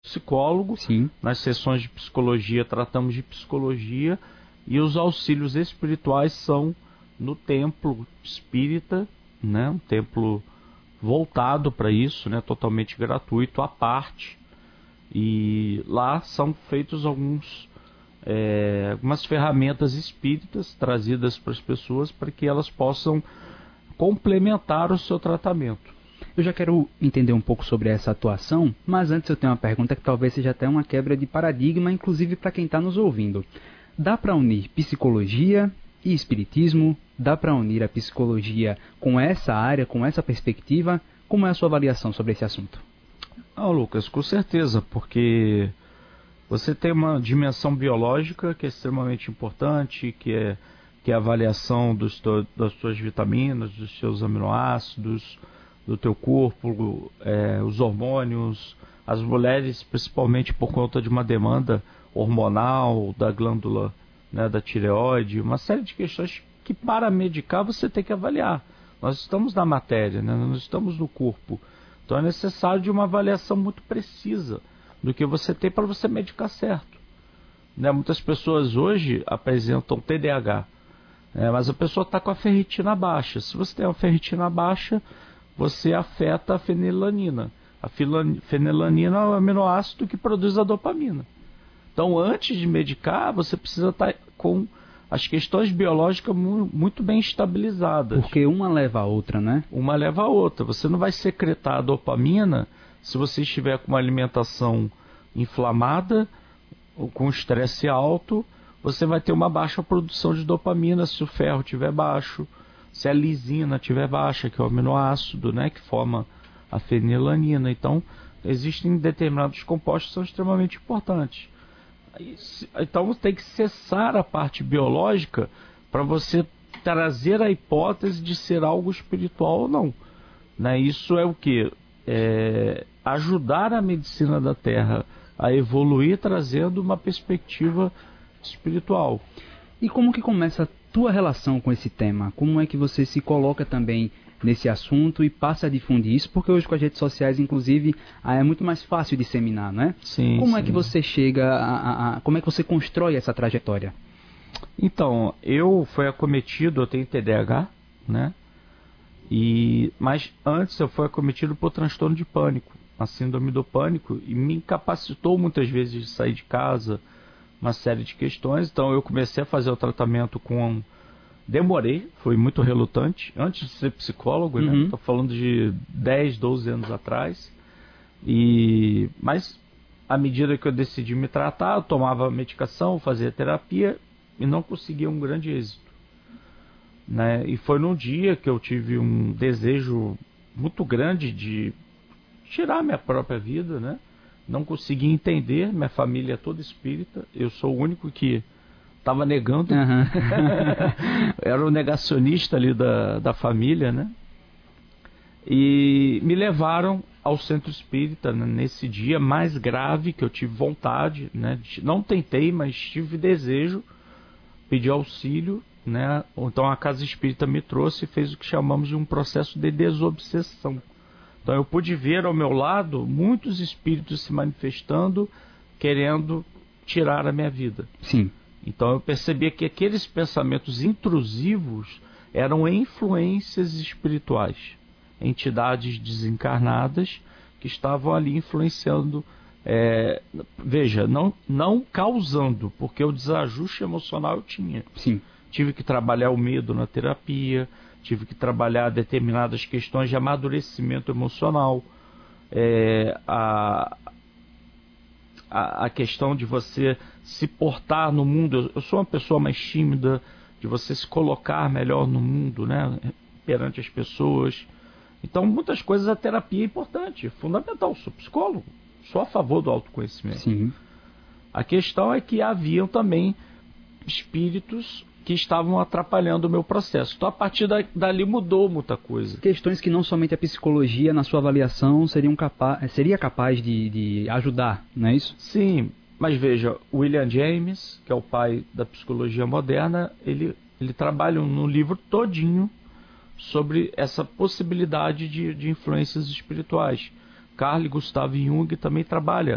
psicólogo. Sim. Nas sessões de psicologia tratamos de psicologia e os auxílios espirituais são no templo espírita, né? Um templo voltado para isso, né? Totalmente gratuito, à parte. E lá são feitos algumas ferramentas espíritas trazidas para as pessoas para que elas possam complementar o seu tratamento. Eu já quero entender um pouco sobre essa atuação, mas antes eu tenho uma pergunta que talvez seja até uma quebra de paradigma, inclusive para quem está nos ouvindo. Dá para unir psicologia e espiritismo? Dá para unir a psicologia com essa área, com essa perspectiva? Como é a sua avaliação sobre esse assunto? Lucas, com certeza, porque você tem uma dimensão biológica que é extremamente importante, que é a avaliação das suas vitaminas, dos seus aminoácidos, do teu corpo, os hormônios, as mulheres, principalmente por conta de uma demanda hormonal da glândula, né, da tireoide, uma série de questões que para medicar você tem que avaliar. Nós estamos na matéria, né, nós estamos no corpo, então é necessário de uma avaliação muito precisa do que você tem para você medicar certo. Né, muitas pessoas hoje apresentam TDAH, mas a pessoa está com a ferritina baixa. Se você tem a ferritina baixa, você afeta a fenilanina. A fenilanina é o aminoácido que produz a dopamina. Então, antes de medicar, você precisa estar com as questões biológicas muito bem estabilizadas. Porque uma leva a outra, né? Uma leva a outra. Você não vai secretar a dopamina se você estiver com uma alimentação inflamada, ou com estresse alto. Você vai ter uma baixa produção de dopamina se o ferro estiver baixo, se a lisina estiver baixa, que é o aminoácido, né, que forma a fenilanina. Então, existem determinados compostos que são extremamente importantes. Então, tem que cessar a parte biológica para você trazer a hipótese de ser algo espiritual ou não. Né? Isso é o quê? Ajudar a medicina da Terra a evoluir, trazendo uma perspectiva espiritual. E como que começa a tua relação com esse tema? Como é que você se coloca também nesse assunto e passa a difundir isso? Porque hoje com as redes sociais, inclusive, é muito mais fácil disseminar, não é? Sim. Como é que você chega como é que você constrói essa trajetória? Então, eu tenho TDAH, né? Mas antes eu fui acometido por transtorno de pânico, a síndrome do pânico, e me incapacitou muitas vezes de sair de casa, uma série de questões. Então eu comecei a fazer o tratamento demorei, fui muito relutante, antes de ser psicólogo, né? Estou falando de 10, 12 anos atrás. Mas à medida que eu decidi me tratar, eu tomava medicação, fazia terapia e não conseguia um grande êxito. Né? E foi num dia que eu tive um desejo muito grande de tirar minha própria vida, né? Não consegui entender, minha família é toda espírita, eu sou o único que estava negando, era o negacionista ali da família, né? E me levaram ao centro espírita, né, nesse dia mais grave, que eu tive vontade, né? Não tentei, mas tive desejo, pedi auxílio, né? Então a casa espírita me trouxe e fez o que chamamos de um processo de desobsessão. Então eu pude ver ao meu lado muitos espíritos se manifestando, querendo tirar a minha vida. Sim. Então eu percebia que aqueles pensamentos intrusivos eram influências espirituais, entidades desencarnadas que estavam ali influenciando, veja, não causando, porque o desajuste emocional eu tinha. Sim. Tive que trabalhar o medo na terapia, tive que trabalhar determinadas questões de amadurecimento emocional, a questão de você se portar no mundo. Eu sou uma pessoa mais tímida, de você se colocar melhor no mundo, né, perante as pessoas. Então, muitas coisas a terapia é importante, é fundamental. Sou psicólogo, sou a favor do autoconhecimento. Sim. A questão é que haviam também espíritos que estavam atrapalhando o meu processo. Então, a partir dali mudou muita coisa. Questões que não somente a psicologia, na sua avaliação, seria capaz de ajudar, não é isso? Sim, mas veja, William James, que é o pai da psicologia moderna, ele trabalha no livro todinho sobre essa possibilidade de influências espirituais. Carl Gustav Jung também trabalha